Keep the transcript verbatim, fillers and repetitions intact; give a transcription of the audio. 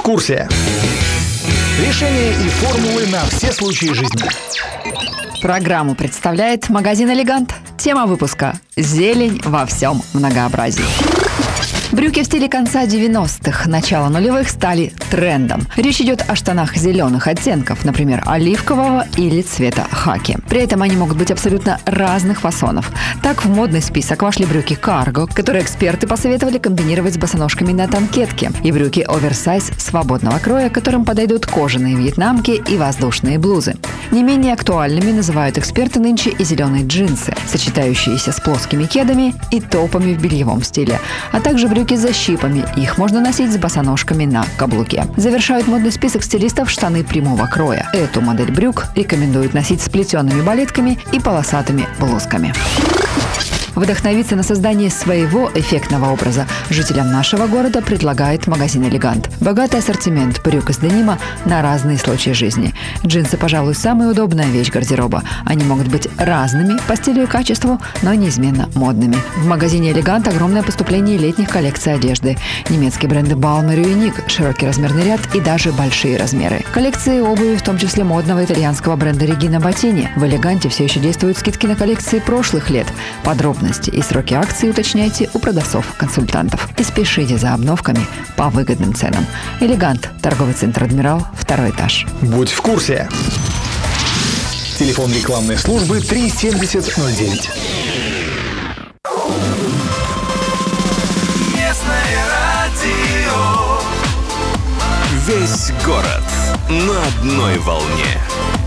курсе. Решения и формулы на все случаи жизни. Программу представляет магазин «Элегант». Тема выпуска «Зелень во всем многообразии». Брюки в стиле конца девяностых, начала нулевых стали трендом. Речь идет о штанах зеленых оттенков, например, оливкового или цвета хаки. При этом они могут быть абсолютно разных фасонов. Так в модный список вошли брюки карго, которые эксперты посоветовали комбинировать с босоножками на танкетке, и брюки оверсайз свободного кроя, которым подойдут кожаные вьетнамки и воздушные блузы. Не менее актуальными называют эксперты нынче и зеленые джинсы, сочетающиеся с плоскими кедами и топами в бельевом стиле, а также брюки с защипами. Их можно носить с босоножками на каблуке. Завершают модный список стилистов штаны прямого кроя. Эту модель брюк рекомендуют носить с плетеными балетками и полосатыми блузками. Вдохновиться на создание своего эффектного образа жителям нашего города предлагает магазин «Элегант». Богатый ассортимент брюк из денима на разные случаи жизни. Джинсы, пожалуй, самая удобная вещь гардероба. Они могут быть разными по стилю и качеству, но неизменно модными. В магазине «Элегант» огромное поступление летних коллекций одежды. Немецкие бренды «Балмер» и «Юник», широкий размерный ряд и даже большие размеры. Коллекции обуви, в том числе модного итальянского бренда «Регина Ботини». В «Элеганте» все еще действуют скидки на коллекции прошлых лет. Подробности и сроки акций уточняйте у продавцов-консультантов. И спешите за обновками по выгодным ценам. «Элегант», торговый центр «Адмирал», второй этаж. Будь в курсе. Телефон рекламной службы три семьдесят ноль девять. Местное радио. Весь город на одной волне.